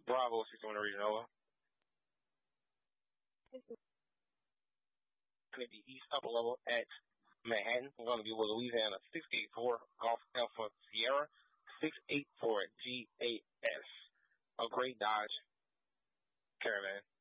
Bravo 61 Region Nova. Going to be East Upper Level at Manhattan. We're going to be with Louisiana 684 Golf Alpha Sierra 684 GAS. A great Dodge Caravan.